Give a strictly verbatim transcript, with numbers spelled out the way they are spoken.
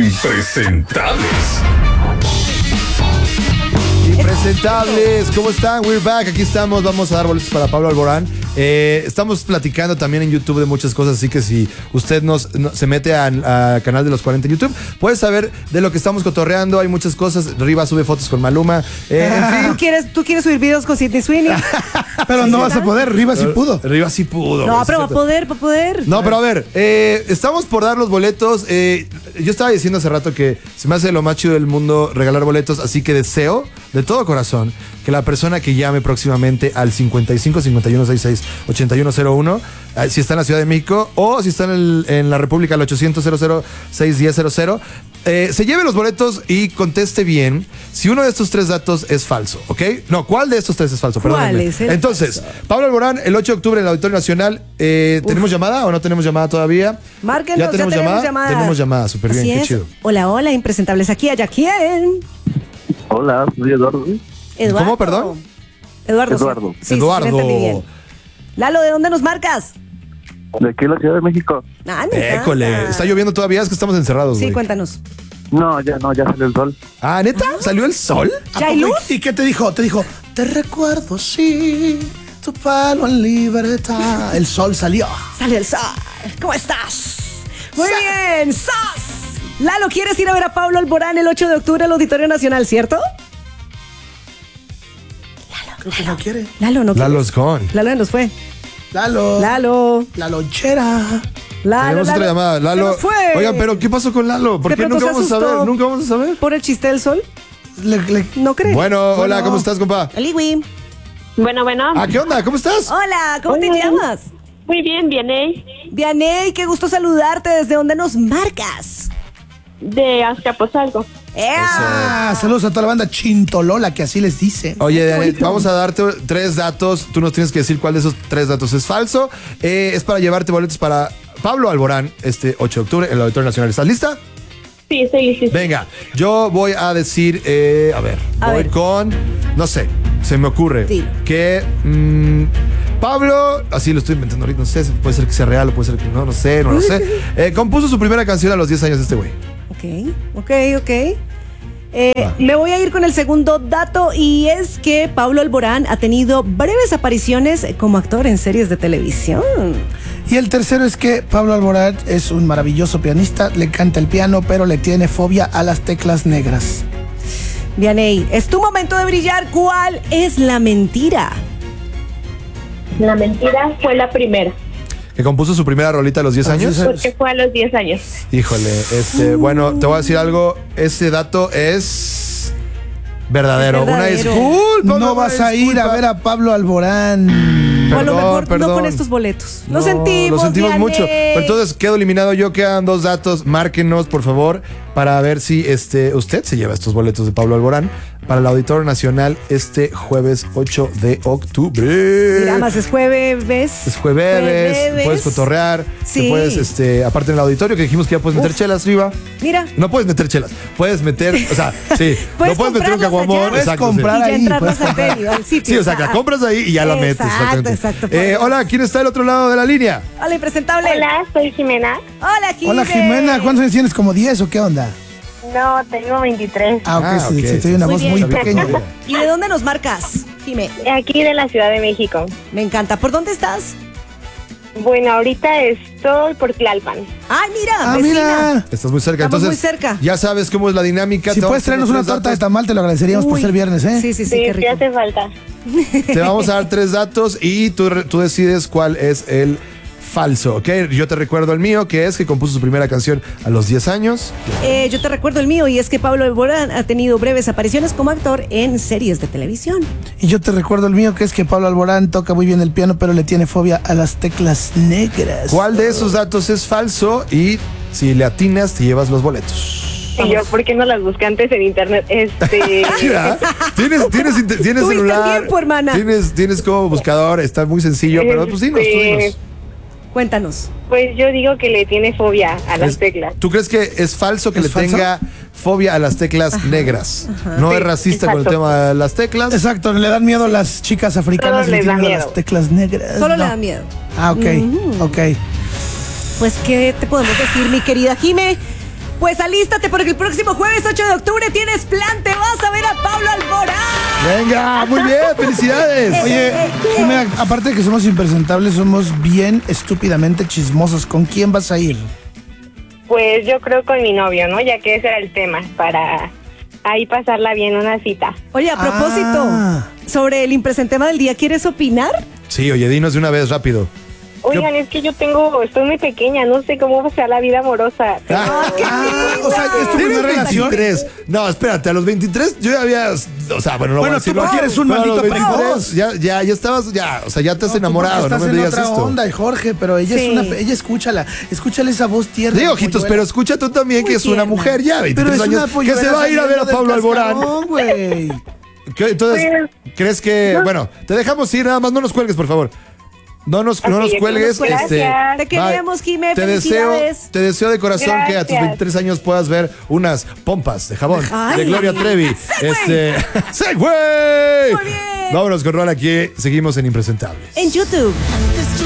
Impresentables. Impresentables, ¿cómo están? We're back, aquí estamos, vamos a dar boletos para Pablo Alborán. Eh, estamos platicando también en YouTube de muchas cosas, así que si usted nos, no, se mete al canal de los cuarenta en YouTube, puede saber de lo que estamos cotorreando, hay muchas cosas. Riva sube fotos con Maluma. Eh, en fin. ¿Tú quieres, ¿Tú quieres subir videos con Sidney Sweeney? Pero ¿Sí, no vas a poder, Riva sí pudo. Riva sí pudo. No, güey, pero sí va a poder, va a poder. No, pero a ver, eh, estamos por dar los boletos. Eh, yo estaba diciendo hace rato que se me hace lo más chido del mundo regalar boletos, así que deseo de todo corazón que la persona que llame próximamente al cincuenta y cinco cincuenta y uno sesenta y seis ochenta y uno cero uno, eh, si está en la Ciudad de México o si está en, el, en la República, al ochocientos cero cero seis diez cero cero, eh, se lleve los boletos y conteste bien si uno de estos tres datos es falso, ¿ok? No, ¿cuál de estos tres es falso? ¿Cuál Perdónenme. es el Entonces, falso? Pablo Alborán, el ocho de octubre en el Auditorio Nacional. Eh, ¿Tenemos llamada o no tenemos llamada todavía? Márquenos, ¿Ya tenemos, ya tenemos llamada? llamada. Tenemos llamada, súper bien, Así qué es. chido. Hola, hola, impresentables. Aquí, allá, ¿quién? Hola, soy Eduardo. Eduardo. ¿Cómo, perdón? Eduardo. Eduardo. Sí, sí, Eduardo. sí, me entendí bien. Lalo, ¿de dónde nos marcas? De aquí en la Ciudad de México. Ah, me École, encanta. está lloviendo todavía, es que estamos encerrados, Sí, güey. cuéntanos. No, ya no, ya salió el sol. Ah, ¿neta? ¿Salió el sol? ¿A ¿Ya hay poco? luz? ¿Y qué te dijo? Te dijo, te recuerdo, sí, tu palo en libertad. El sol salió. Sale el sol. ¿Cómo estás? Muy bien, ¡sos! Lalo, ¿quieres ir a ver a Pablo Alborán el ocho de octubre al Auditorio Nacional, cierto? Creo que no quiere. Lalo, no quiere. Lalo's gone. Lalo nos fue. Lalo. Lalo. La lonchera. Lalo, Tenemos otra Lalo. llamada. Se Lalo. nos fue. Oigan, pero ¿qué pasó con Lalo? ¿Por De qué pronto nunca se vamos a asustó. saber? ¿Nunca vamos a saber? ¿Por el chiste del sol? Le- le- No creo. Bueno, hola, Bueno. ¿cómo estás, compa? Aliwi. Bueno, bueno. Ah, ¿qué onda? ¿Cómo estás? Hola, ¿cómo te Hola. llamas? Muy bien, viene Vianey, qué gusto saludarte. ¿Desde dónde nos marcas? de Azcapotzalco. ¡Ea! Ah, saludos a toda la banda Chintolola, que así les dicen. Oye, Daniel, vamos a darte tres datos. Tú nos tienes que decir cuál de esos tres datos es falso. Eh, es para llevarte boletos para Pablo Alborán este ocho de octubre en el Auditorio Nacional. ¿Estás lista? Sí, estoy lista. Venga, yo voy a decir, eh, a ver, A voy ver. con, no sé, se me ocurre Dilo. que mm, Pablo, así lo estoy inventando ahorita, no sé, puede ser que sea real o puede ser que no, no sé, no lo sé. Eh, compuso su primera canción a los diez años este güey. Ok, ok, ok. Eh, me voy a ir con el segundo dato y es que Pablo Alborán ha tenido breves apariciones como actor en series de televisión. Y el tercero es que Pablo Alborán es un maravilloso pianista, le canta el piano, pero le tiene fobia a las teclas negras. Vianey, es tu momento de brillar. ¿Cuál es la mentira? La mentira fue la primera, Que compuso su primera rolita a los diez A los años. diez años. porque fue a los diez años. Híjole, este, bueno, te voy a decir algo, ese dato es verdadero. Es verdadero. Una disculpa. No una vas a ir a disculpa. ver a Pablo Alborán. o a lo Perdón, mejor perdón. no con estos boletos. Lo No, sentimos. Lo sentimos Vianey. mucho. Pero entonces quedo eliminado yo. Quedan dos datos. Márquenos, por favor, para ver si este, usted se lleva estos boletos de Pablo Alborán para el Auditorio Nacional este jueves ocho de octubre. Mira, más es jueves. Es jueves, Jueves. puedes cotorrear, Sí. te puedes, este, aparte en el auditorio que dijimos que ya puedes meter Uf. chelas, Riva. Mira. No puedes meter chelas, puedes meter, o sea, sí, Puedes no puedes meter un comprarlas caguamón, allá. Puedes exacto, comprar Y ya ahí, entrarlas pues. al medio, al sitio. sí. Sí, o sea, que la compras ahí y ya la metes. Exacto, Exactamente. exacto, por Eh, Dios. hola, ¿quién está del otro lado de la línea? Hola, impresentable. Hola, soy Jimena. Hola, Jimena. Hola Jimena, ¿cuántos años tienes? ¿Como diez o qué onda? No, tengo veintitrés. Ah, ok, Ah, sí, ok. sí, tiene una Muy voz bien. muy Está bien, pequeña. todavía. ¿Y de dónde nos marcas, Jimé? Aquí de la Ciudad de México. Me encanta. ¿Por dónde estás? Bueno, ahorita estoy por Tlalpan. Ay, mira, Ah, vecina. mira. Estás muy cerca, Estamos entonces muy cerca. ya sabes cómo es la dinámica. Si te puedes vamos a traernos dar una tres torta de datos. tamal, te lo agradeceríamos por Uy. ser viernes, ¿eh? Sí, sí, sí, Sí, qué sí rico. hace falta. Te vamos a dar tres datos y tú, re- tú decides cuál es el falso, ¿ok? Yo te recuerdo el mío, que es que compuso su primera canción a los diez años. Eh, yo te recuerdo el mío y es que Pablo Alborán ha tenido breves apariciones como actor en series de televisión. Y yo te recuerdo el mío, que es que Pablo Alborán toca muy bien el piano, pero le tiene fobia a las teclas negras. ¿Cuál de esos datos es falso? Y si le atinas, te llevas los boletos. Y yo, ¿por qué no las busqué antes en internet? Este. Mira, tienes, tienes, inter- tienes Tuviste celular. tiempo, hermana. Tienes, tienes como buscador, está muy sencillo, pero pues dinos, tú Este, dinos. Cuéntanos. Pues yo digo que le tiene fobia a las Es- teclas. ¿Tú crees que es falso que ¿Es le falso? tenga fobia a las teclas negras? No Sí, es racista con el exacto. tema de las teclas. Exacto, le dan miedo a las chicas africanas, Solo le les da tienen miedo a miedo. las teclas negras. Solo No. le da miedo. Ah, ok, ok. Pues, ¿qué te podemos decir, mi querida Jime? Pues alístate porque el próximo jueves ocho de octubre tienes plan, te vas a ver a Pablo Alborán. Venga, muy bien, felicidades. Oye, Jimena, aparte de que somos impresentables, somos bien estúpidamente chismosos. ¿Con quién vas a ir? Pues yo creo con mi novio, ¿no? Ya que ese era el tema, para ahí pasarla bien una cita. Oye, a propósito, Ah. sobre el impresentema del día, ¿quieres opinar? Sí, oye, dinos de una vez, rápido. Oigan, es que yo tengo, estoy muy pequeña, no sé cómo va a ser la vida amorosa. pero- Ah, Ah, o sea, ¿es tu ¿Tienes primera relación? veintitrés? No, espérate, a los veintitrés yo ya había, o sea, bueno, no voy Bueno, a decirlo tú porque aquí, eres un pero a los maldito veintitrés precoz. Ya, ya, ya estabas, ya, o sea, ya te has No, tú enamorado, porque no estás me en digas otra esto. onda, Jorge, pero ella Sí. es una, ella escúchala, escúchale esa voz tierna. Digo, de ojitos, polluela. pero escucha tú también Muy que es una tierna. mujer ya, Pero veintitrés es una años, que polluela se va a ir a ver a saliendo del Pablo Alborán. cascarón, güey. ¿Qué? Entonces, ¿crees que, bueno, te dejamos ir, nada más no nos cuelgues, por favor? No nos, no Ok, nos ok, cuelgues. gracias. este, Te queremos, bye. Jimé, Te deseo, felicidades. te deseo de corazón que a tus Gracias. veintitrés años puedas ver unas pompas de jabón Ay. de Gloria Trevi. Segway. Este, ¡Segway! Muy bien. Vámonos con Rola aquí. Seguimos en Impresentables. En YouTube. Antes yo